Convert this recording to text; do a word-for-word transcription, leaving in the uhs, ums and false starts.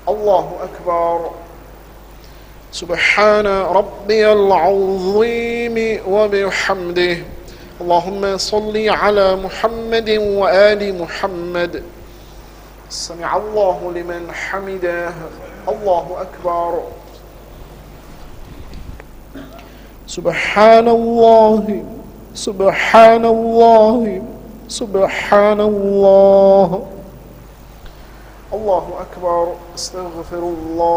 الله أكبر. سبحان ربي العظيم وبحمده. اللهم صل على محمد وآل محمد. سمع الله لمن حمده. الله أكبر. سبحان الله سبحان الله سبحان الله. الله أكبر. استغفر الله.